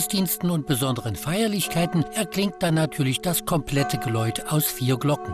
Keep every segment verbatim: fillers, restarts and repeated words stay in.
Gottesdiensten und besonderen Feierlichkeiten erklingt dann natürlich das komplette Geläut aus vier Glocken.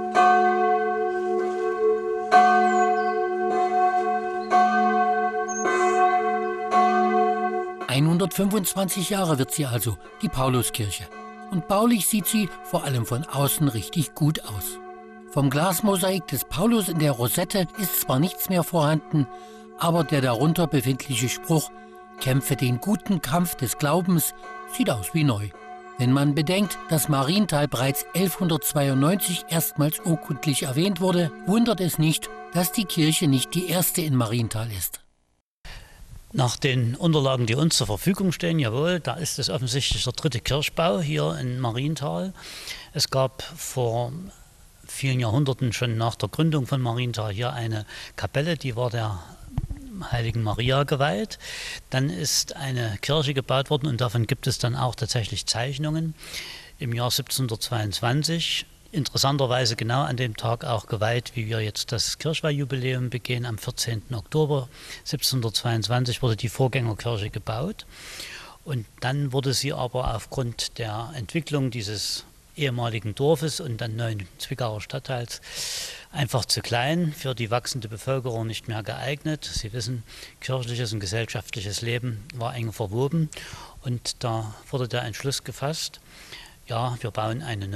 hundertfünfundzwanzig Jahre wird sie also, die Pauluskirche. Und baulich sieht sie vor allem von außen richtig gut aus. Vom Glasmosaik des Paulus in der Rosette ist zwar nichts mehr vorhanden, aber der darunter befindliche Spruch »Kämpfe den guten Kampf des Glaubens« sieht aus wie neu. Wenn man bedenkt, dass Marienthal bereits elfhundertzweiundneunzig erstmals urkundlich erwähnt wurde, wundert es nicht, dass die Kirche nicht die erste in Marienthal ist. Nach den Unterlagen, die uns zur Verfügung stehen, jawohl, da ist es offensichtlich der dritte Kirchbau hier in Marienthal. Es gab vor vielen Jahrhunderten, schon nach der Gründung von Marienthal, hier eine Kapelle, die war der Heiligen Maria geweiht. Dann ist eine Kirche gebaut worden und davon gibt es dann auch tatsächlich Zeichnungen im Jahr siebzehnhundertzweiundzwanzig. Interessanterweise genau an dem Tag auch geweiht, wie wir jetzt das Kirchweihjubiläum begehen. Am vierzehnten Oktober siebzehnhundertzweiundzwanzig wurde die Vorgängerkirche gebaut. Und dann wurde sie aber aufgrund der Entwicklung dieses ehemaligen Dorfes und dann neuen Zwickauer Stadtteils einfach zu klein, für die wachsende Bevölkerung nicht mehr geeignet. Sie wissen, kirchliches und gesellschaftliches Leben war eng verwoben und da wurde der Entschluss gefasst, ja, wir bauen eine